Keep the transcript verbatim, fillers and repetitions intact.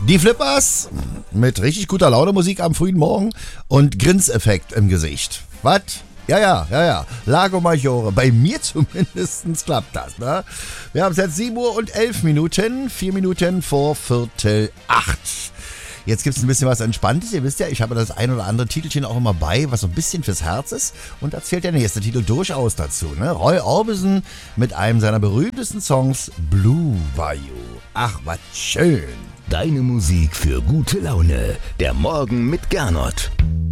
Die Flippers mit richtig guter Laune Musik am frühen Morgen und Grinseffekt im Gesicht. Was? Ja, ja, ja, ja. Lago Maggiore. Bei mir zumindest klappt das, ne? Wir haben es jetzt sieben Uhr und elf Minuten. Vier Minuten vor Viertel acht. Jetzt gibt es ein bisschen was Entspanntes. Ihr wisst ja, ich habe das ein oder andere Titelchen auch immer bei, was so ein bisschen fürs Herz ist. Und da zählt der nächste Titel durchaus dazu, ne? Roy Orbison mit einem seiner berühmtesten Songs, Blue Bayou. Ach, was schön. Deine Musik für gute Laune. Der Morgen mit Gernot.